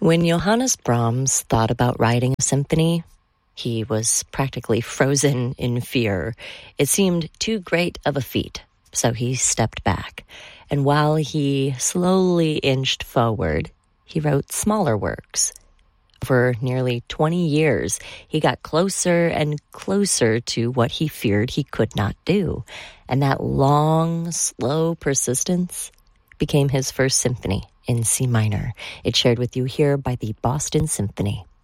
When Johannes Brahms thought about writing a symphony, he was practically frozen in fear. It seemed too great of a feat, so he stepped back. And while he slowly inched forward, he wrote smaller works. For nearly 20 years, he got closer and closer to what he feared he could not do. And that long, slow persistence became his first symphony in C minor. It's shared with you here by the Boston Symphony.